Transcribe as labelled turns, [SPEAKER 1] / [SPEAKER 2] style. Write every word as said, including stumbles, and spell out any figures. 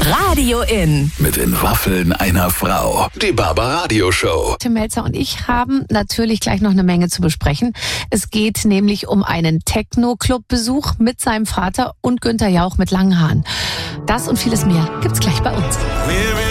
[SPEAKER 1] Radio In.
[SPEAKER 2] Mit den Waffeln einer Frau. Die Barbaradio Show.
[SPEAKER 3] Tim Melzer und ich haben natürlich gleich noch eine Menge zu besprechen. Es geht nämlich um einen Techno-Club-Besuch mit seinem Vater und Günther Jauch mit langen Haaren. Das und vieles mehr gibt's gleich bei uns.